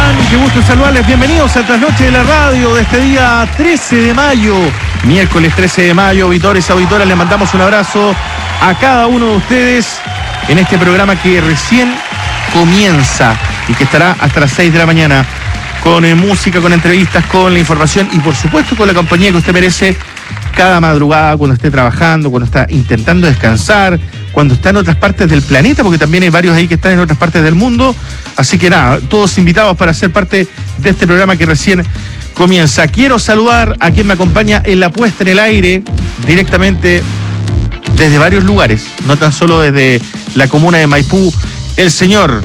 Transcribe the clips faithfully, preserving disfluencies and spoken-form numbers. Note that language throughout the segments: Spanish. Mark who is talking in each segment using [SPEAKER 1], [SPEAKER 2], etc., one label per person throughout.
[SPEAKER 1] están? Qué gusto saludarles. Bienvenidos a Trasnoche de la Radio de este día trece de mayo, miércoles trece de mayo. Auditores, auditoras, les mandamos un abrazo a cada uno de ustedes en este programa que recién comienza y que estará hasta las seis de la mañana con eh, música, con entrevistas, con la información y por supuesto con la compañía que usted merece cada madrugada, cuando esté trabajando, cuando está intentando descansar, cuando está en otras partes del planeta, porque también hay varios ahí que están en otras partes del mundo. Así que nada, todos invitados para ser parte de este programa que recién comienza. Quiero saludar a quien me acompaña en la puesta en el aire, directamente desde varios lugares, no tan solo desde la comuna de Maipú, el señor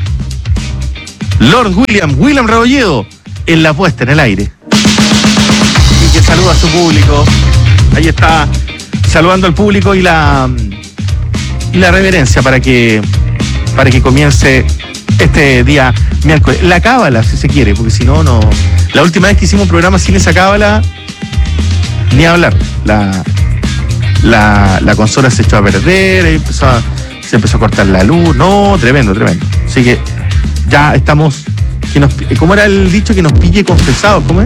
[SPEAKER 1] Lord William, William Rebolledo, en la puesta en el aire. Y que saluda a su público. Ahí está, saludando al público y la, y la reverencia para que, para que comience este día miércoles. La cábala, si se quiere, porque si no, no. La última vez que hicimos un programa sin esa cábala, ni hablar. La, la, la consola se echó a perder, empezó a, se empezó a cortar la luz. No, tremendo, tremendo. Así que ya estamos. Que nos, ¿cómo era el dicho? Que nos pille confesados, ¿cómo es?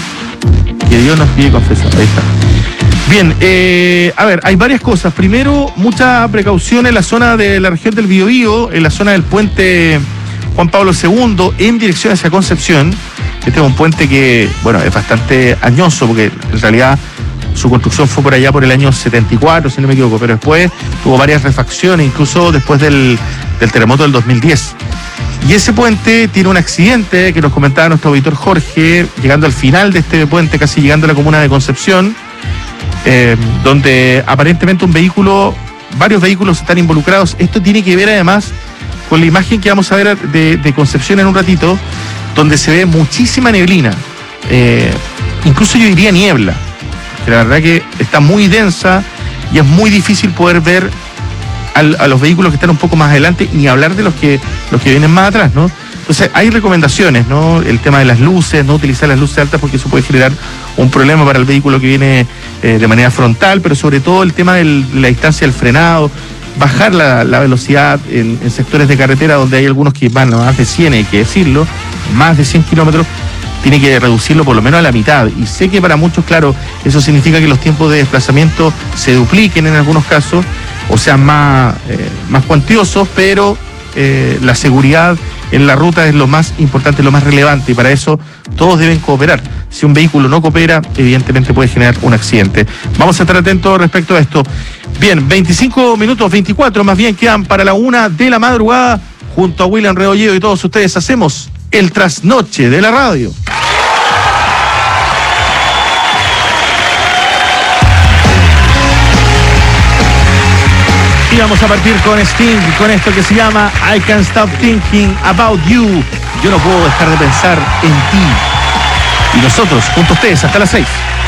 [SPEAKER 1] Que Dios nos pille confesados. Ahí está. Bien, eh, a ver, hay varias cosas. Primero, mucha precaución en la zona de la región del Biobío, en la zona del puente Juan Pablo segundo, en dirección hacia Concepción. Este es un puente que, bueno, es bastante añoso, porque en realidad su construcción fue por allá por el año setenta y cuatro, si no me equivoco, pero después tuvo varias refacciones, incluso después del, del terremoto del dos mil diez. Y ese puente tiene un accidente que nos comentaba nuestro auditor Jorge, llegando al final de este puente, casi llegando a la comuna de Concepción, eh, donde aparentemente un vehículo, varios vehículos están involucrados. Esto tiene que ver además con la imagen que vamos a ver de, de Concepción en un ratito, donde se ve muchísima neblina, eh, incluso yo diría niebla, que la verdad que está muy densa y es muy difícil poder ver al, a los vehículos que están un poco más adelante, ni hablar de los que, los que vienen más atrás, ¿no? Entonces hay recomendaciones, ¿no? El tema de las luces, no utilizar las luces altas porque eso puede generar un problema para el vehículo que viene eh, de manera frontal, pero sobre todo el tema del, de la distancia del frenado, bajar la, la velocidad en, en sectores de carretera donde hay algunos que van a más de cien, hay que decirlo, más de cien kilómetros, tiene que reducirlo por lo menos a la mitad. Y sé que para muchos, claro, eso significa que los tiempos de desplazamiento se dupliquen en algunos casos, o sean más, eh, más cuantiosos, pero eh, la seguridad en la ruta es lo más importante, lo más relevante, y para eso todos deben cooperar. Si un vehículo no coopera, evidentemente puede generar un accidente. Vamos a estar atentos respecto a esto. Bien, veinticinco minutos, veinticuatro más bien, quedan para la una de la madrugada. Junto a William Rebolledo y todos ustedes hacemos el trasnoche de la radio. Y vamos a partir con Sting, con esto que se llama I Can't Stop Thinking About You. Yo no puedo dejar de pensar en ti. Y nosotros, junto a ustedes, hasta las seis.